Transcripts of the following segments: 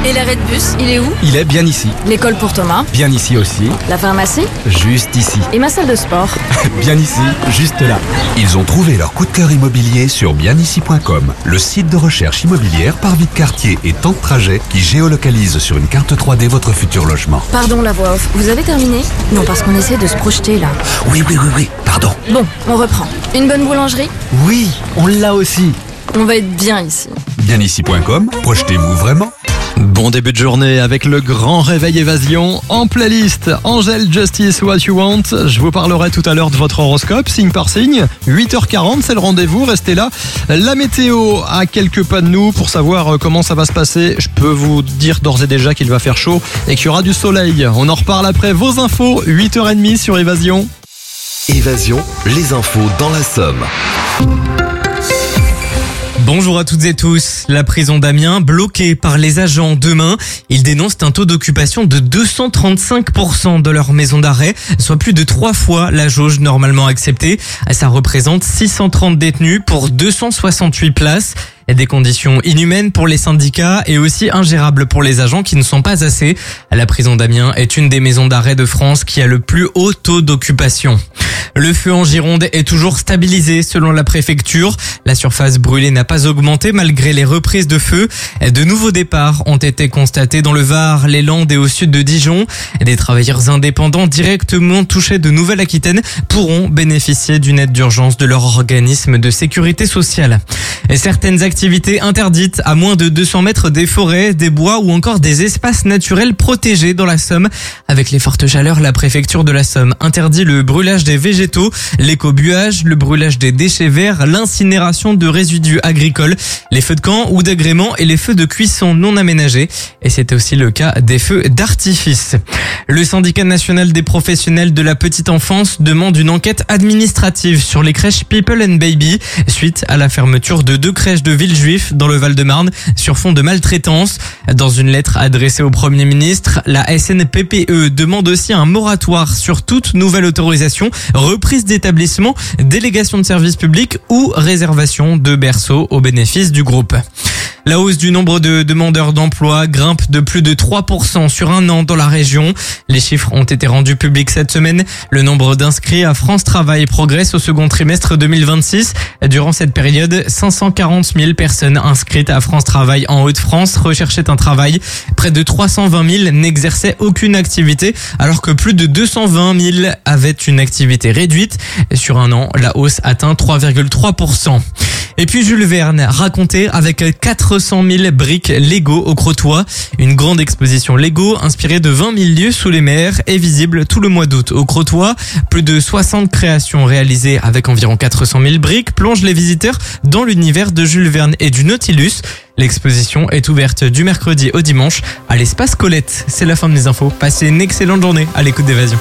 Et l'arrêt de bus, il est où? Il est bien ici. L'école pour Thomas? Bien ici aussi. La pharmacie? Juste ici. Et ma salle de sport? Bien ici, juste là. Ils ont trouvé leur coup de cœur immobilier sur bienici.com, le site de recherche immobilière par vie de quartier et temps de trajet qui géolocalise sur une carte 3D votre futur logement. Pardon, la voix off. Vous avez terminé? Non, parce qu'on essaie de se projeter là. Oui, pardon. Bon, on reprend. Une bonne boulangerie? Oui, on l'a aussi. On va être bien ici. Bienici.com, projetez-vous vraiment. Bon début de journée avec le grand réveil évasion en playlist. Angèle Justice What You Want. Je vous parlerai tout à l'heure de votre horoscope, signe par signe. 8h40, c'est le rendez-vous, restez là. La météo à quelques pas de nous pour savoir comment ça va se passer. Je peux vous dire d'ores et déjà qu'il va faire chaud et qu'il y aura du soleil. On en reparle après vos infos, 8h30 sur Évasion. Évasion, les infos dans la Somme. Bonjour à toutes et tous. La prison d'Amiens bloquée par les agents demain. Ils dénoncent un taux d'occupation de 235% de leur maison d'arrêt, soit plus de 3 fois la jauge normalement acceptée. Ça représente 630 détenus pour 268 places. Des conditions inhumaines pour les syndicats et aussi ingérables pour les agents qui ne sont pas assez. La prison d'Amiens est une des maisons d'arrêt de France qui a le plus haut taux d'occupation. Le feu en Gironde est toujours stabilisé selon la préfecture. La surface brûlée n'a pas augmenté malgré les reprises de feu. De nouveaux départs ont été constatés dans le Var, les Landes et au sud de Dijon. Des travailleurs indépendants directement touchés de Nouvelle-Aquitaine pourront bénéficier d'une aide d'urgence de leur organisme de sécurité sociale. Et certaines activités interdites à moins de 200 mètres des forêts, des bois ou encore des espaces naturels protégés dans la Somme. Avec les fortes chaleurs, la préfecture de la Somme interdit le brûlage des végétaux, l'écobuage, le brûlage des déchets verts, l'incinération de résidus agricoles, les feux de camp ou d'agrément et les feux de cuisson non aménagés. Et c'était aussi le cas des feux d'artifice. Le syndicat national des professionnels de la petite enfance demande une enquête administrative sur les crèches People and Baby suite à la fermeture de 2 crèches de Villejuif dans le Val-de-Marne sur fond de maltraitance. Dans une lettre adressée au Premier ministre, la SNPPE demande aussi un moratoire sur toute nouvelle autorisation, reprise d'établissement, délégation de services publics ou réservation de berceaux au bénéfice du groupe. La hausse du nombre de demandeurs d'emploi grimpe de plus de 3% sur un an dans la région. Les chiffres ont été rendus publics cette semaine. Le nombre d'inscrits à France Travail progresse au second trimestre 2026. Durant cette période, 540 000 personnes inscrites à France Travail en Hauts-de-France recherchaient un travail. Près de 320 000 n'exerçaient aucune activité, alors que plus de 220 000 avaient une activité réduite. Sur un an, la hausse atteint 3,3%. Et puis Jules Verne, raconté avec 400 000 briques Lego au Crotoy. Une grande exposition Lego inspirée de 20 000 lieux sous les mers est visible tout le mois d'août au Crotoy. Plus de 60 créations réalisées avec environ 400 000 briques plongent les visiteurs dans l'univers de Jules Verne et du Nautilus. L'exposition est ouverte du mercredi au dimanche à l'espace Colette. C'est la fin de mes infos. Passez une excellente journée à l'écoute d'Évasion.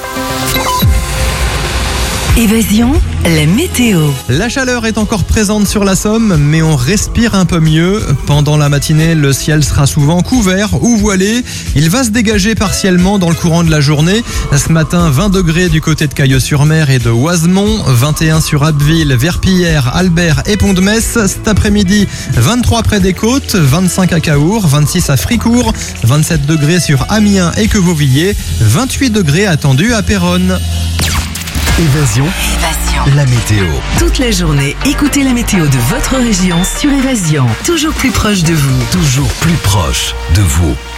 Évasion, la météo. La chaleur est encore présente sur la Somme, mais on respire un peu mieux. Pendant la matinée, le ciel sera souvent couvert ou voilé. Il va se dégager partiellement dans le courant de la journée. Ce matin, 20 degrés du côté de Cailleux-sur-Mer et de Oisemont, 21 sur Abbeville, Verpillière, Albert et Pont-de-Metz. Cet après-midi, 23 près des côtes, 25 à Caours, 26 à Fricourt, 27 degrés sur Amiens et Quevauvillers, 28 degrés attendus à Péronne. Évasion, la météo. Toute la journée, écoutez la météo de votre région sur Évasion. Toujours plus proche de vous. Toujours plus proche de vous.